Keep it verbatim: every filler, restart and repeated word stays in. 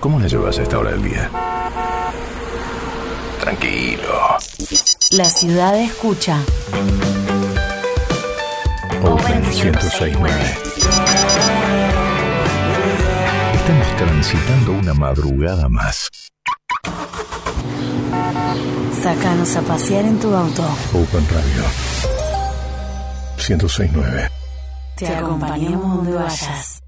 ¿Cómo la llevas a esta hora del día? Tranquilo. La ciudad escucha. Open ciento seis punto nueve. Estamos transitando una madrugada más. Sácanos a pasear en tu auto. Open Radio ciento seis punto nueve. Te acompañamos donde vayas.